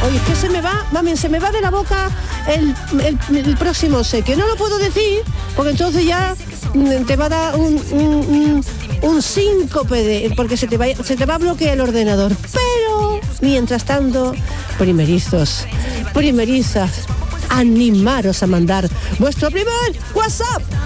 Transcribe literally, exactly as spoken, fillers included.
Oye, es que se me va, mami, se me va de la boca el, el, el próximo obsequio. No lo puedo decir, porque entonces ya mm, te va a dar un, un, un, un síncope, de, porque se te, va, se te va a bloquear el ordenador. Pero, mientras tanto, primerizos, primerizas, animaros a mandar vuestro primer WhatsApp